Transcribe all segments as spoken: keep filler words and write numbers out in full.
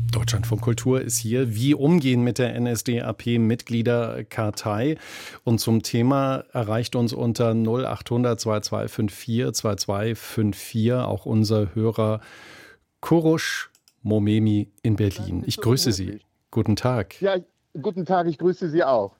Deutschlandfunk Kultur ist hier. Wie umgehen mit der N S D A P-Mitgliederkartei? Und zum Thema erreicht uns unter null achthundert zweiundzwanzig vierundfünfzig zweiundzwanzig vierundfünfzig auch unser Hörer Kurush Momemi in Berlin. Ich grüße Sie. Guten Tag. Ja, guten Tag, ich grüße Sie auch.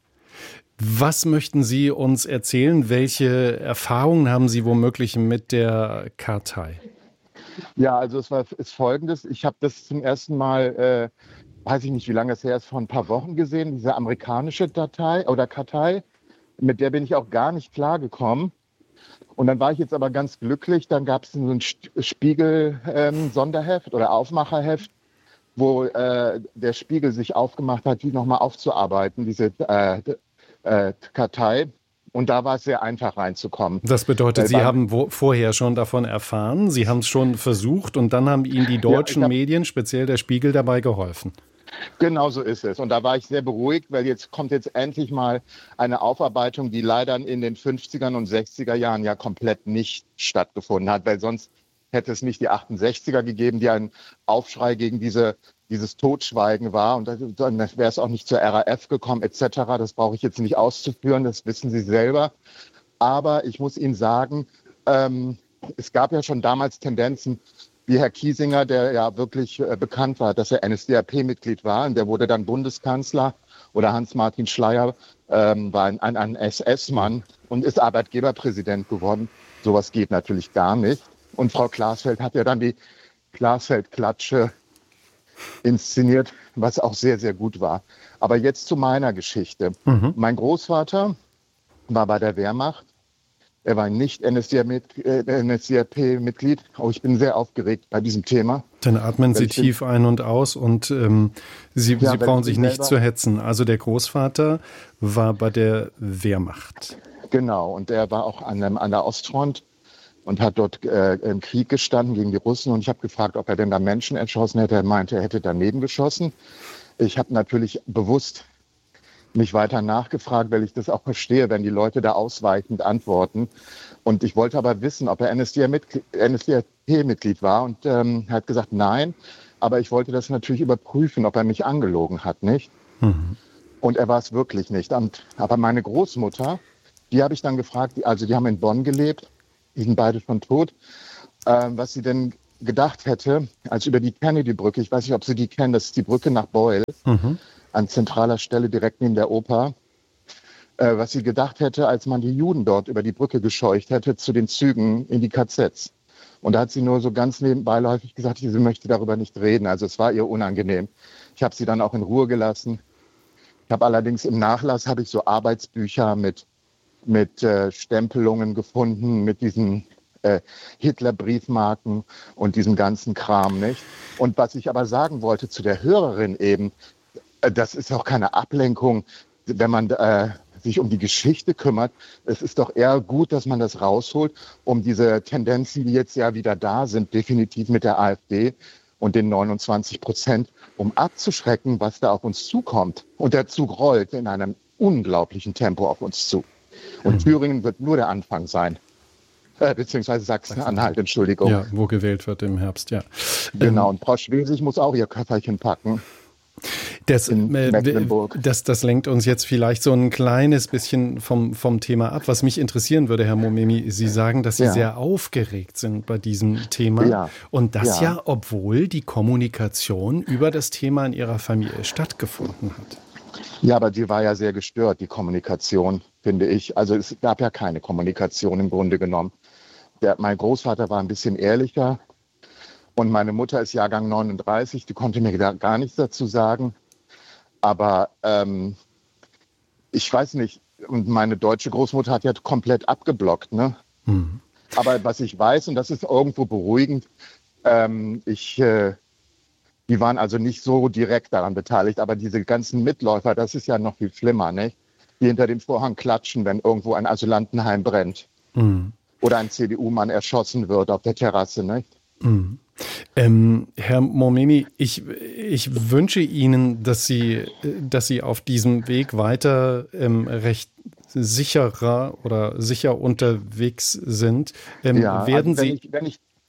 Was möchten Sie uns erzählen? Welche Erfahrungen haben Sie womöglich mit der Kartei? Ja, also es war ist Folgendes. Ich habe das zum ersten Mal, äh, weiß ich nicht, wie lange es her ist, vor ein paar Wochen gesehen, diese amerikanische Datei oder Kartei. Mit der bin ich auch gar nicht klargekommen. Und dann war ich jetzt aber ganz glücklich. Dann gab es so ein Spiegel-Sonderheft ähm, oder Aufmacherheft, wo äh, der Spiegel sich aufgemacht hat, die nochmal aufzuarbeiten, diese äh, äh, Kartei. Und da war es sehr einfach reinzukommen. Das bedeutet, Sie haben wo, vorher schon davon erfahren, Sie haben es schon versucht und dann haben Ihnen die deutschen ja, hab, Medien, speziell der Spiegel, dabei geholfen. Genau so ist es. Und da war ich sehr beruhigt, weil jetzt kommt jetzt endlich mal eine Aufarbeitung, die leider in den fünfzigern und sechziger Jahren ja komplett nicht stattgefunden hat, weil sonst hätte es nicht die achtundsechziger gegeben, die ein Aufschrei gegen diese dieses Totschweigen war. Und dann wäre es auch nicht zur R A F gekommen et cetera. Das brauche ich jetzt nicht auszuführen, das wissen Sie selber. Aber ich muss Ihnen sagen, ähm, es gab ja schon damals Tendenzen, wie Herr Kiesinger, der ja wirklich äh, bekannt war, dass er N S D A P-Mitglied war. Und der wurde dann Bundeskanzler. Oder Hans-Martin Schleyer ähm, war ein, ein, ein S S-Mann und ist Arbeitgeberpräsident geworden. Sowas geht natürlich gar nicht. Und Frau Glasfeld hat ja dann die Glasfeld-Klatsche inszeniert, was auch sehr, sehr gut war. Aber jetzt zu meiner Geschichte. Mhm. Mein Großvater war bei der Wehrmacht. Er war nicht N S D A P-Mitglied. Oh, ich bin sehr aufgeregt bei diesem Thema. Dann atmen Sie tief bin, ein und aus und ähm, Sie, ja, Sie brauchen sich nicht zu hetzen. Also der Großvater war bei der Wehrmacht. Genau, und er war auch an, an der Ostfront und hat dort äh, im Krieg gestanden gegen die Russen. Und ich habe gefragt, ob er denn da Menschen erschossen hätte. Er meinte, er hätte daneben geschossen. Ich habe natürlich bewusst mich weiter nachgefragt, weil ich das auch verstehe, wenn die Leute da ausweichend antworten. Und ich wollte aber wissen, ob er N S D A P-Mitglied war. Und ähm, er hat gesagt, nein. Aber ich wollte das natürlich überprüfen, ob er mich angelogen hat, nicht? Mhm. Und er war es wirklich nicht. Und, aber meine Großmutter, die habe ich dann gefragt, also die haben in Bonn gelebt, die sind beide schon tot, äh, was sie denn gedacht hätte, als über die Kennedy-Brücke, ich weiß nicht, ob Sie die kennen, das ist die Brücke nach Beul, mhm. an zentraler Stelle direkt neben der Oper, äh, was sie gedacht hätte, als man die Juden dort über die Brücke gescheucht hätte zu den Zügen in die K Zs. Und da hat sie nur so ganz nebenbeiläufig gesagt, sie möchte darüber nicht reden. Also es war ihr unangenehm. Ich habe sie dann auch in Ruhe gelassen. Ich habe allerdings im Nachlass habe ich so Arbeitsbücher mit mit äh, Stempelungen gefunden, mit diesen äh, Hitler-Briefmarken und diesem ganzen Kram, nicht? Und was ich aber sagen wollte zu der Hörerin eben, äh, das ist auch keine Ablenkung, wenn man äh, sich um die Geschichte kümmert. Es ist doch eher gut, dass man das rausholt, um diese Tendenzen, die jetzt ja wieder da sind, definitiv mit der AfD und den neunundzwanzig Prozent, um abzuschrecken, was da auf uns zukommt. Und der Zug rollt in einem unglaublichen Tempo auf uns zu. Und mhm. Thüringen wird nur der Anfang sein. Äh, beziehungsweise Sachsen-Anhalt, Entschuldigung. Ja, wo gewählt wird im Herbst, ja. Genau, und Frau Schwesig muss auch ihr Köfferchen packen. Das, äh, das, das lenkt uns jetzt vielleicht so ein kleines bisschen vom, vom Thema ab. Was mich interessieren würde, Herr Momemi, Sie sagen, dass Sie ja. sehr aufgeregt sind bei diesem Thema. Ja. Und das ja. ja, obwohl die Kommunikation über das Thema in Ihrer Familie stattgefunden hat. Ja, aber die war ja sehr gestört, die Kommunikation, finde ich. Also es gab ja keine Kommunikation im Grunde genommen. Der, mein Großvater war ein bisschen ehrlicher und meine Mutter ist Jahrgang neununddreißig, die konnte mir da gar nichts dazu sagen. Aber ähm, ich weiß nicht, und meine deutsche Großmutter hat ja komplett abgeblockt, ne? Mhm. Aber was ich weiß, und das ist irgendwo beruhigend, ähm, ich... Äh, Die waren also nicht so direkt daran beteiligt, aber diese ganzen Mitläufer, das ist ja noch viel schlimmer, nicht? Die hinter dem Vorhang klatschen, wenn irgendwo ein Asylantenheim brennt. Mhm. Oder ein C D U-Mann erschossen wird auf der Terrasse, nicht? Mhm. Ähm, Herr Momemi, ich, ich wünsche Ihnen, dass Sie, dass Sie auf diesem Weg weiter ähm, recht sicherer oder sicher unterwegs sind. Ähm, ja, werden also wenn Sie ich, wenn ich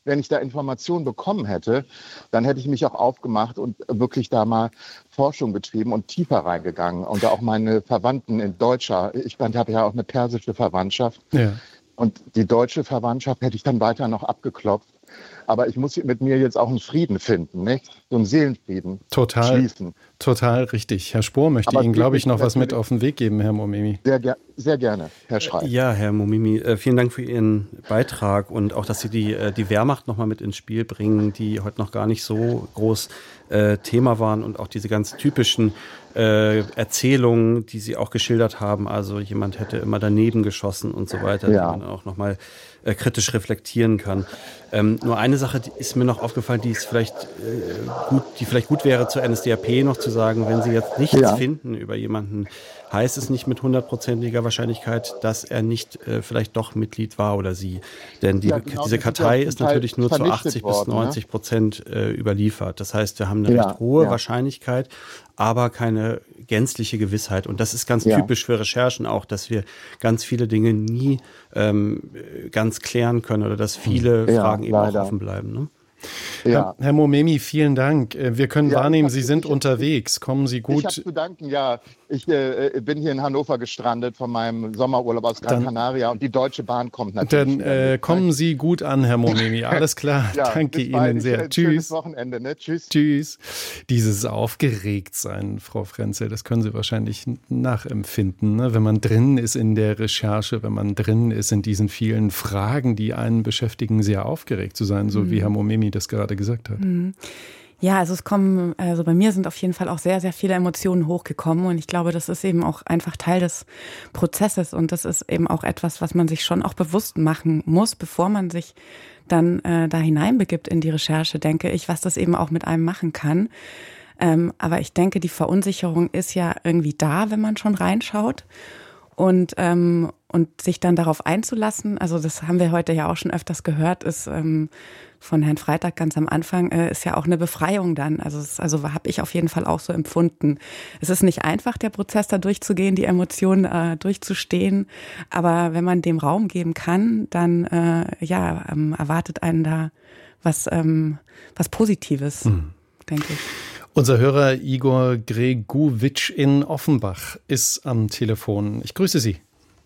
wenn ich da Informationen bekommen hätte, dann hätte ich mich auch aufgemacht und wirklich da mal Forschung betrieben und tiefer reingegangen. Und da auch meine Verwandten in Deutscher, ich habe ja auch eine persische Verwandtschaft. Ja. Und die deutsche Verwandtschaft hätte ich dann weiter noch abgeklopft. Aber ich muss mit mir jetzt auch einen Frieden finden, nicht? So einen Seelenfrieden total, schließen. Total richtig. Herr Spohr möchte Aber Ihnen, glaube ich, noch was mit auf den Weg geben, Herr Momimi. Sehr, ger- sehr gerne, Herr Schrey. Ja, Herr Momimi, äh, vielen Dank für Ihren Beitrag und auch, dass Sie die, äh, die Wehrmacht noch mal mit ins Spiel bringen, die heute noch gar nicht so groß äh, Thema waren und auch diese ganz typischen äh, Erzählungen, die Sie auch geschildert haben. Also jemand hätte immer daneben geschossen und so weiter, ja. Die man auch noch mal äh, kritisch reflektieren kann. Ähm, nur eine Sache die ist mir noch aufgefallen, die ist vielleicht äh, gut, die vielleicht gut wäre zur N S D A P noch zu sagen, wenn Sie jetzt nichts ja. finden über jemanden, heißt es nicht mit hundertprozentiger Wahrscheinlichkeit, dass er nicht äh, vielleicht doch Mitglied war oder sie. Denn die, ja, genau, diese Kartei ist natürlich nur zu achtzig worden, bis neunzig Prozent ne? äh, überliefert. Das heißt, wir haben eine ja, recht hohe ja. Wahrscheinlichkeit, aber keine gänzliche Gewissheit. Und das ist ganz ja. typisch für Recherchen auch, dass wir ganz viele Dinge nie ähm, ganz klären können oder dass viele ja, Fragen eben leider. auch offen bleiben. Ne? Ja. Herr Momimi, vielen Dank. Wir können ja, wahrnehmen, Sie sind ich, unterwegs. Kommen Sie gut. Ich habe zu danken, ja. Ich äh, bin hier in Hannover gestrandet von meinem Sommerurlaub aus Gran dann, Canaria und die Deutsche Bahn kommt natürlich. Dann äh, kommen Sie gut an, Herr Momimi. Alles klar. ja, Danke Ihnen sehr. Tschüss. Schönes Wochenende. Ne? Tschüss. Tschüss. Dieses Aufgeregtsein, Frau Frenzel, das können Sie wahrscheinlich nachempfinden, ne? Wenn man drin ist in der Recherche, wenn man drin ist in diesen vielen Fragen, die einen beschäftigen, sehr aufgeregt zu sein, so mhm. wie Herr Momimi das gerade gesagt hat. Mhm. Ja, also es kommen, also bei mir sind auf jeden Fall auch sehr, sehr viele Emotionen hochgekommen und ich glaube, das ist eben auch einfach Teil des Prozesses und das ist eben auch etwas, was man sich schon auch bewusst machen muss, bevor man sich dann äh, da hineinbegibt in die Recherche, denke ich, was das eben auch mit einem machen kann. Ähm, aber ich denke, die Verunsicherung ist ja irgendwie da, wenn man schon reinschaut. Und, ähm, und sich dann darauf einzulassen, also das haben wir heute ja auch schon öfters gehört, ist ähm, von Herrn Freitag ganz am Anfang, äh, ist ja auch eine Befreiung dann. Also, es, also habe ich auf jeden Fall auch so empfunden. Es ist nicht einfach, der Prozess da durchzugehen, die Emotionen äh, durchzustehen. Aber wenn man dem Raum geben kann, dann äh, ja, ähm, erwartet einen da was, ähm, was Positives, hm. denke ich. Unser Hörer Igor Greguwitsch in Offenbach ist am Telefon. Ich grüße Sie.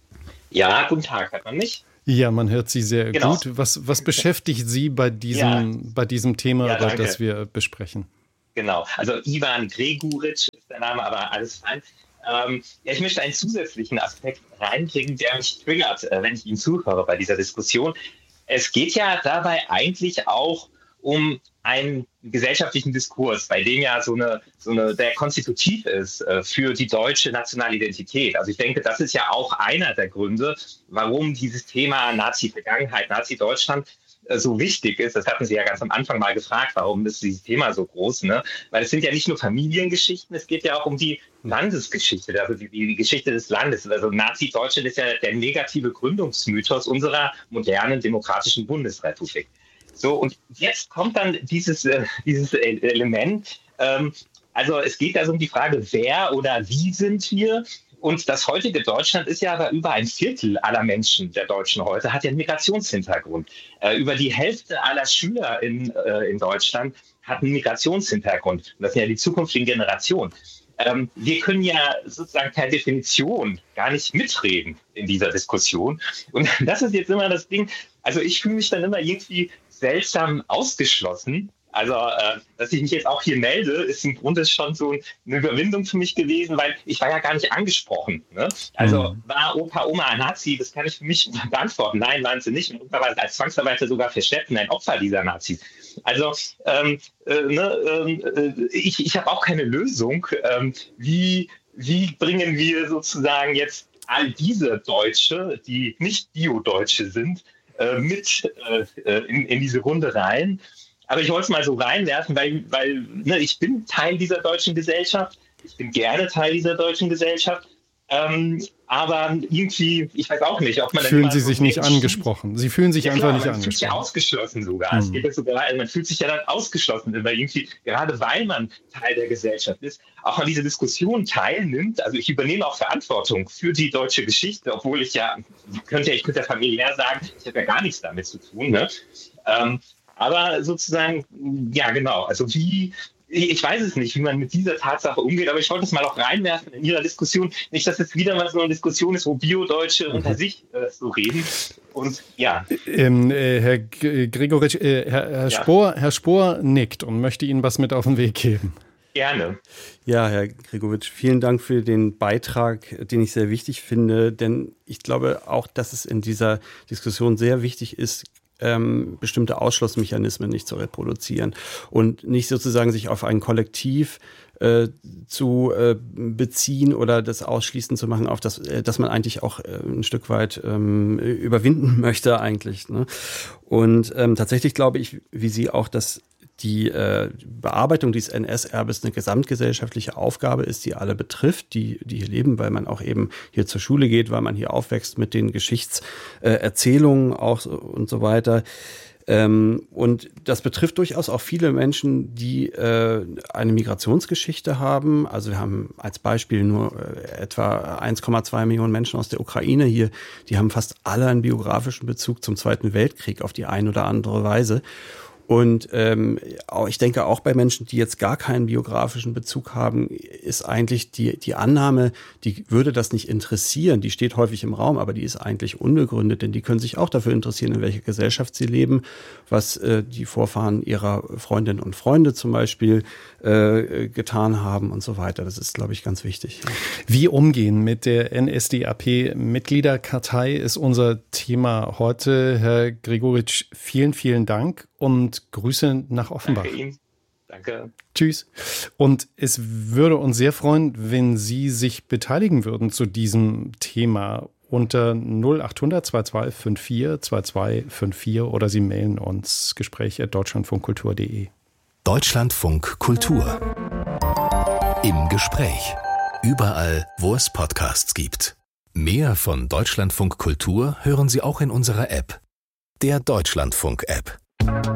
Ja, guten Tag. Hört man mich? Ja, man hört Sie sehr genau. gut. Was, was beschäftigt Sie bei diesem, ja. bei diesem Thema, ja, das wir besprechen? Genau, also Ivan Greguwitsch ist der Name, aber alles fein. Ähm, ja, ich möchte einen zusätzlichen Aspekt reinbringen, der mich triggert, äh, wenn ich Ihnen zuhöre bei dieser Diskussion. Es geht ja dabei eigentlich auch um einen gesellschaftlichen Diskurs, bei dem ja so eine, so eine, der konstitutiv ist äh, für die deutsche nationale Identität. Also ich denke, das ist ja auch einer der Gründe, warum dieses Thema Nazi-Vergangenheit, Nazi-Deutschland äh, so wichtig ist. Das hatten Sie ja ganz am Anfang mal gefragt, warum ist dieses Thema so groß, ne? Weil es sind ja nicht nur Familiengeschichten, es geht ja auch um die Landesgeschichte, also die, die Geschichte des Landes. Also Nazi-Deutschland ist ja der negative Gründungsmythos unserer modernen demokratischen Bundesrepublik. So, und jetzt kommt dann dieses, äh, dieses Element. Ähm, also es geht also um die Frage, wer oder wie sind wir? Und das heutige Deutschland ist ja aber über ein Viertel aller Menschen der Deutschen heute, hat ja einen Migrationshintergrund. Äh, über die Hälfte aller Schüler in, äh, in Deutschland hat einen Migrationshintergrund. Das sind ja die zukünftigen Generationen. Ähm, wir können ja sozusagen per Definition gar nicht mitreden in dieser Diskussion. Und das ist jetzt immer das Ding. Also ich fühle mich dann immer irgendwie seltsam ausgeschlossen. Also, äh, dass ich mich jetzt auch hier melde, ist im Grunde schon so eine Überwindung für mich gewesen, weil ich war ja gar nicht angesprochen. Ne? Also mhm. war Opa, Oma ein Nazi? Das kann ich für mich beantworten. Nein, waren sie nicht. Und Opa war als Zwangsarbeiter sogar versteckt und ein Opfer dieser Nazis. Also ähm, äh, ne, äh, ich, ich habe auch keine Lösung. Ähm, wie, wie bringen wir sozusagen jetzt all diese Deutsche, die nicht Bio-Deutsche sind, äh, mit äh, in, in diese Runde rein? Aber ich wollte es mal so reinwerfen, weil, weil ne, ich bin Teil dieser deutschen Gesellschaft. Ich bin gerne Teil dieser deutschen Gesellschaft. Ähm, aber irgendwie, ich weiß auch nicht, ob man... Fühlen Sie sich nicht angesprochen? Sie fühlen sich ja, einfach klar, nicht man angesprochen. Man fühlt sich ausgeschlossen sogar. Hm. Es geht sogar, also man fühlt sich ja dann ausgeschlossen, weil irgendwie, gerade weil man Teil der Gesellschaft ist, auch an dieser Diskussion teilnimmt. Also ich übernehme auch Verantwortung für die deutsche Geschichte, obwohl ich ja, könnte, ich könnte ja familiär sagen, ich habe ja gar nichts damit zu tun. Ne? Ähm, Aber sozusagen, ja genau, also wie, ich weiß es nicht, wie man mit dieser Tatsache umgeht, aber ich wollte es mal auch reinwerfen in Ihrer Diskussion. Nicht, dass es wieder mal so eine Diskussion ist, wo Bio-Deutsche mhm. unter sich äh, so reden. Und ja. Ähm, äh, Herr G- Gregoritsch, äh, Herr, Herr, ja. Spohr, Herr Spohr nickt und möchte Ihnen was mit auf den Weg geben. Gerne. Ja, Herr Gregoritsch, vielen Dank für den Beitrag, den ich sehr wichtig finde, denn ich glaube auch, dass es in dieser Diskussion sehr wichtig ist, ähm, bestimmte Ausschlussmechanismen nicht zu reproduzieren und nicht sozusagen sich auf ein Kollektiv äh, zu äh, beziehen oder das ausschließen zu machen, auf das, äh, dass man eigentlich auch äh, ein Stück weit ähm, überwinden möchte eigentlich. Ne? Und ähm, tatsächlich glaube ich, wie Sie auch, dass die äh, Bearbeitung dieses N S-Erbes eine gesamtgesellschaftliche Aufgabe ist, die alle betrifft, die, die hier leben, weil man auch eben hier zur Schule geht, weil man hier aufwächst mit den Geschichtserzählungen äh, auch so, und so weiter. Ähm, und das betrifft durchaus auch viele Menschen, die äh, eine Migrationsgeschichte haben. Also wir haben als Beispiel nur äh, etwa eins Komma zwei Millionen Menschen aus der Ukraine hier. Die haben fast alle einen biografischen Bezug zum Zweiten Weltkrieg auf die eine oder andere Weise. Und ähm, ich denke auch bei Menschen, die jetzt gar keinen biografischen Bezug haben, ist eigentlich die die Annahme, die würde das nicht interessieren, die steht häufig im Raum, aber die ist eigentlich unbegründet, denn die können sich auch dafür interessieren, in welcher Gesellschaft sie leben, was äh, die Vorfahren ihrer Freundinnen und Freunde zum Beispiel äh, getan haben und so weiter. Das ist, glaube ich, ganz wichtig. Wie umgehen mit der N S D A P-Mitgliederkartei ist unser Thema heute. Herr Gregoritsch, vielen, vielen Dank. Und Grüße nach Offenbach. Danke Ihnen. Danke. Tschüss. Und es würde uns sehr freuen, wenn Sie sich beteiligen würden zu diesem Thema unter null acht hundert zweiundzwanzig vierundfünfzig zweiundzwanzig fünfundfünfzig oder Sie mailen uns gespräch at deutschlandfunkkultur punkt de. Deutschlandfunk Kultur. Im Gespräch. Überall, wo es Podcasts gibt. Mehr von Deutschlandfunk Kultur hören Sie auch in unserer App. Der Deutschlandfunk-App.